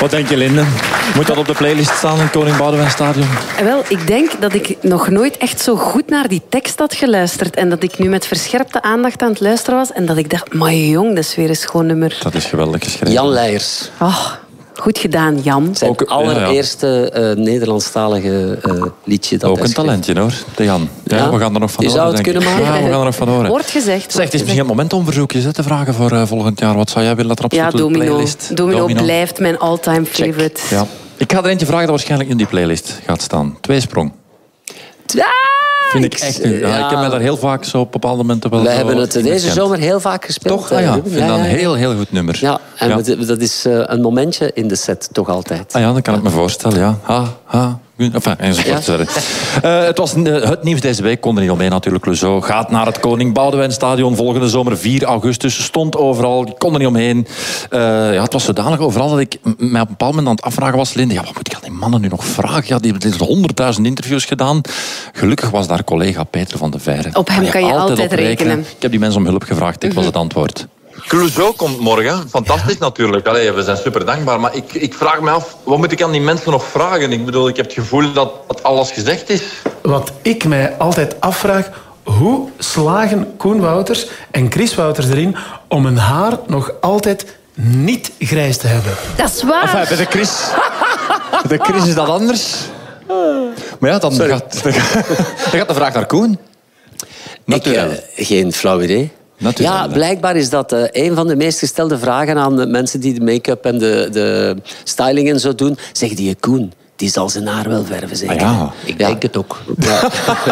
Wat denk je, Linde? Moet dat op de playlist staan in het Koning Boudewijn Stadion? Wel, ik denk dat ik nog nooit echt zo goed naar die tekst had geluisterd. En dat ik nu met verscherpte aandacht aan het luisteren was. En dat ik dacht, maar jong, dat is weer een schoon nummer. Dat is geweldig geschreven. Jan Leijers. Oh, goed gedaan, Jan. Zijn Ook, allereerste Nederlandstalige liedje. Dat ook hij een schreef. talentje, hoor. De Jan. Ja, we gaan er nog van Je horen. zou het denk kunnen ik. maken. Ja, we gaan er nog van horen. Wordt gezegd. Zeg, het is misschien het moment om verzoekjes te vragen voor volgend jaar. Wat zou jij willen dat er op Ja, staat op de Domino. playlist? Domino blijft mijn all-time favorite. Ja. Ik ga er eentje vragen dat waarschijnlijk in die playlist gaat staan. Tweesprong. Vind ik echt... Ik heb mij daar heel vaak zo op bepaalde momenten wel... Wij hebben het deze herkend. zomer heel vaak gespeeld. Toch? Ik vind dat een heel goed nummer. Ja, en dat is een momentje in de set, toch altijd. Ah ja, dat kan ik me voorstellen, ja. Enfin, enzovoort. Ja. Het was het nieuws deze week, kon er niet omheen natuurlijk. Clouseau gaat naar het Koning Boudewijn Stadion volgende zomer, 4 augustus. Stond overal, ik kon er niet omheen. Het was zodanig overal dat ik mij op een bepaald moment aan het afvragen was. Linde, wat moet ik aan die mannen nu nog vragen? Ja, die hebben 100.000 interviews gedaan. Gelukkig was daar collega Peter van de Veire. Op hem kan je altijd op rekenen. Ik heb die mensen om hulp gevraagd, ik was het antwoord. Clouseau komt morgen. Fantastisch natuurlijk. Allee, we zijn super dankbaar. Maar ik vraag me af, wat moet ik aan die mensen nog vragen? Ik bedoel, ik heb het gevoel dat alles gezegd is. Wat ik mij altijd afvraag... Hoe slagen Koen Wouters en Chris Wouters erin om hun haar nog altijd niet grijs te hebben? Dat is waar. Enfin, bij de Chris is dat anders. Maar ja, dan gaat de vraag naar Koen. Natuurlijk. Geen flauw idee. Natuurlijk. Ja, blijkbaar is dat een van de meest gestelde vragen aan de mensen die de make-up en de styling en zo doen. Zeg die Koen, die zal zijn haar wel verven, zeker? Ah, ja. Ik denk het ook. Ja.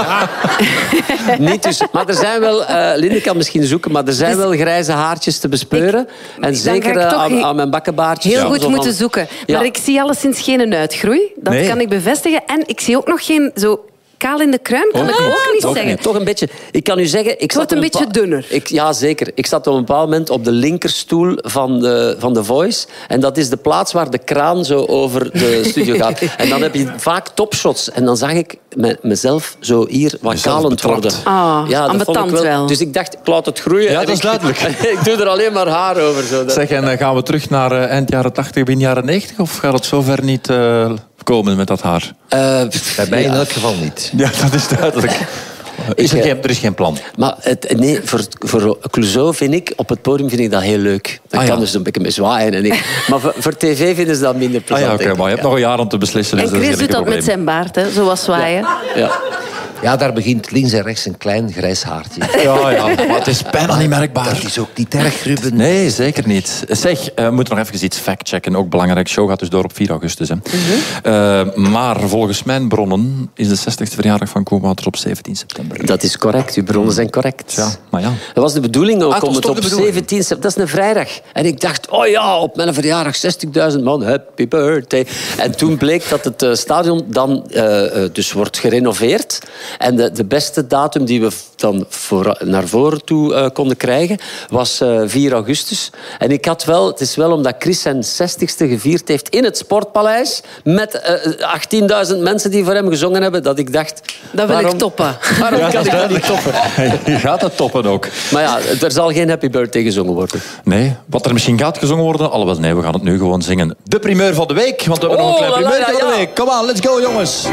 Niet dus, maar er zijn wel... Linde kan misschien zoeken, maar er zijn wel grijze haartjes te bespeuren. En zeker aan mijn bakkenbaardjes. Heel goed moeten zoeken. Maar ik zie alleszins geen uitgroei. Dat kan ik bevestigen. En ik zie ook nog geen... zo kaal in de kruin, kan ik ook niet zeggen. Toch een beetje. Ik kan u zeggen... Het wordt een beetje dunner. Ja, zeker. Ik zat op een bepaald moment op de linkerstoel van The Voice. En dat is de plaats waar de kraan zo over de studio gaat. En dan heb je vaak topshots. En dan zag ik mezelf zo hier wat kalend worden. Ambetant wel. Dus ik dacht, ik laat het groeien. Ja, dat is duidelijk. Ik doe er alleen maar haar over. Zo. Zeg, en gaan we terug naar eind jaren 80, begin jaren 90? Of gaat het zover niet komen met dat haar? Bij mij in elk geval niet. Ja, dat is duidelijk. Er is geen plan. Maar voor Clouseau vind ik, op het podium vind ik dat heel leuk. Dat kan dus een beetje mee zwaaien. Maar voor tv vinden ze dat minder plezant. Maar je hebt nog een jaar om te beslissen. En dus Chris dat is doet dat met zijn baard, hè, zoals zwaaien. Ja, daar begint links en rechts een klein grijs haartje. Ja, maar het is bijna niet merkbaar. Dat is ook niet erg, Ruben. Nee, zeker niet. Zeg, we moeten nog even iets factchecken. Ook belangrijk. De show gaat dus door op 4 augustus. Hè. Maar volgens mijn bronnen is de 60ste verjaardag van Koen Wouters op 17 september. Dat is correct. Uw bronnen zijn correct. Ja, maar ja. Dat was de bedoeling ook om het op 17 september... Dat is een vrijdag. En ik dacht, op mijn verjaardag 60.000 man. Happy birthday. En toen bleek dat het stadion dan dus wordt gerenoveerd. En de beste datum die we dan naar voren toe konden krijgen, was 4 augustus. En ik had wel, het is wel omdat Chris zijn 60ste gevierd heeft in het Sportpaleis, met 18.000 mensen die voor hem gezongen hebben, dat ik dacht... Dat wil ik toppen. Waarom kan ik dat niet toppen? Je gaat het toppen ook. Maar ja, er zal geen Happy Birthday gezongen worden. Nee, wat er misschien gaat gezongen worden, alhoewel nee, we gaan het nu gewoon zingen. De primeur van de week, want we hebben nog een klein primeur van de week. Kom aan, let's go jongens.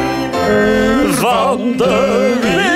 Van de week.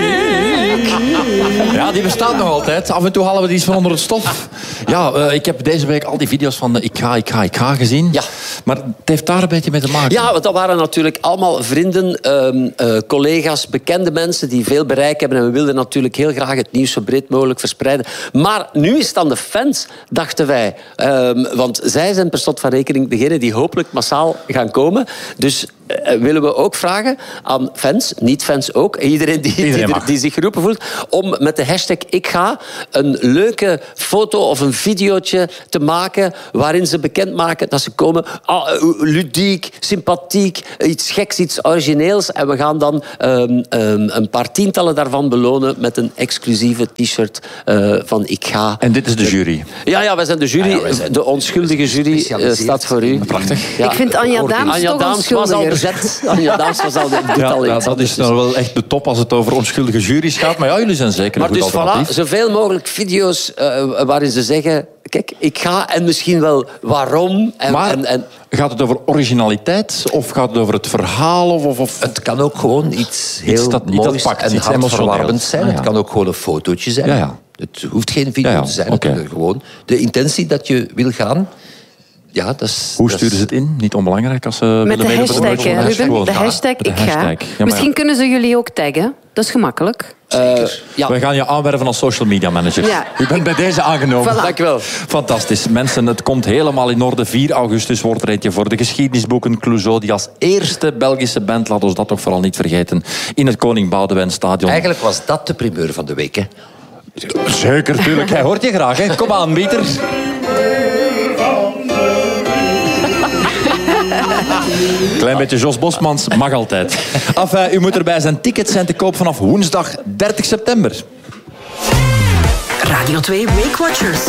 Ja, die bestaat nog altijd. Af en toe halen we die iets van onder het stof. Ja, ik heb deze week al die video's van Ik ga gezien. Ja. Maar het heeft daar een beetje mee te maken. Ja, want dat waren natuurlijk allemaal vrienden, collega's, bekende mensen die veel bereik hebben. En we wilden natuurlijk heel graag het nieuws zo breed mogelijk verspreiden. Maar nu is het aan de fans, dachten wij. Want zij zijn per slot van rekening degene die hopelijk massaal gaan komen. Dus willen we ook vragen aan fans, niet-fans ook, iedereen die zich geroepen voelt, om met de hashtag Ik Ga een leuke foto of een videootje te maken waarin ze bekendmaken dat ze komen. Ludiek, sympathiek, iets geks, iets origineels. En we gaan dan een paar tientallen daarvan belonen met een exclusieve t-shirt van Ik Ga. En dit is de jury. Ja, wij zijn de jury. De onschuldige jury staat voor u. Prachtig. Ja. Ik vind Anja Daams Anja toch Daams was al bezet. Anja Daams was al dat is nou wel echt de top als het over onschuldige jury's gaat. Maar ja, jullie zijn zeker maar een goed dus alternatief. voilà, zoveel mogelijk video's waarin ze zeggen... kijk, ik ga en misschien wel waarom. Maar gaat het over originaliteit of gaat het over het verhaal? Of... Het kan ook gewoon iets heel moois en hartverwarmend zijn. Het kan ook gewoon een fotootje zijn. Ja. Het hoeft geen video te zijn. Okay. Het gewoon de intentie dat je wil gaan. Ja, dat is, hoe sturen ze het in? Niet onbelangrijk als ze... Met de hashtag, Ruben. De hashtag ik ga. Ja, misschien kunnen ze jullie ook taggen. Dat is gemakkelijk. We gaan je aanwerven als social media manager. Ja. U bent bij deze aangenomen. Voilà. Dank je wel. Fantastisch. Mensen, het komt helemaal in orde. 4 augustus wordt er eentje voor de geschiedenisboeken. Clouseau, die als eerste Belgische band, laat ons dat toch vooral niet vergeten, in het Koning Boudewijn Stadion. Eigenlijk was dat de primeur van de week, hè? Zeker, tuurlijk. Hij hoort je graag, hè. Kom aan, Pieter. Klein beetje Jos Bosmans, mag altijd. U moet erbij zijn. Tickets zijn te koop vanaf woensdag 30 september. Radio 2 Week Watchers.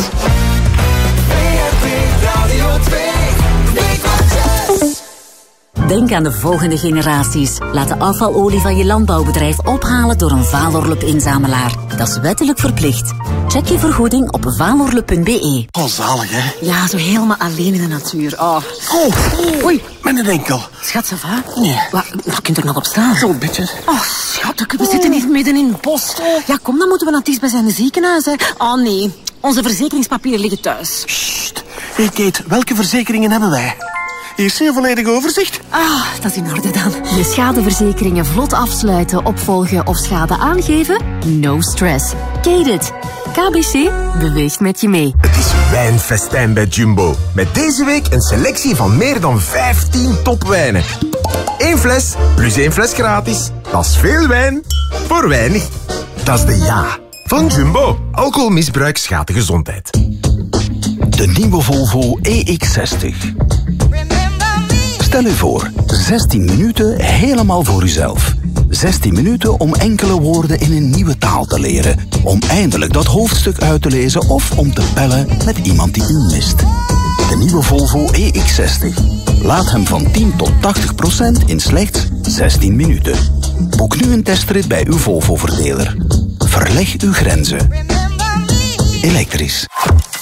Denk aan de volgende generaties. Laat de afvalolie van je landbouwbedrijf ophalen door een Valorlup-inzamelaar. Dat is wettelijk verplicht. Check je vergoeding op valorlup.be. Oh, zalig, hè? Ja, zo helemaal alleen in de natuur. Oh. Oei, met een enkel. Schat, ça va? Nee. Waar kunt er nog op staan? Zo'n beetje. Oh, schat, we zitten hier midden in het bos. Ja, kom, dan moeten we naar het dichtstbijzijnde ziekenhuis, hè. Oh, nee. Onze verzekeringspapieren liggen thuis. Sst. Hey, Kate, welke verzekeringen hebben wij? Eerst een volledig overzicht. Ah, dat is in orde dan. Je schadeverzekeringen vlot afsluiten, opvolgen of schade aangeven? No stress. Kate it. KBC beweegt met je mee. Het is wijnfestijn bij Jumbo. Met deze week een selectie van meer dan 15 topwijnen. 1 fles plus 1 fles gratis. Dat is veel wijn voor weinig. Dat is de ja van Jumbo. Alcoholmisbruik schaadt de gezondheid. De nieuwe Volvo EX60. Stel u voor, 16 minuten helemaal voor uzelf. 16 minuten om enkele woorden in een nieuwe taal te leren. Om eindelijk dat hoofdstuk uit te lezen of om te bellen met iemand die u mist. De nieuwe Volvo EX60. Laat hem van 10 tot 80% in slechts 16 minuten. Boek nu een testrit bij uw Volvo-verdeler. Verleg uw grenzen. Elektrisch.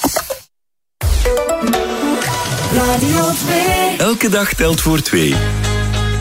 Radio 2. Elke dag telt voor 2.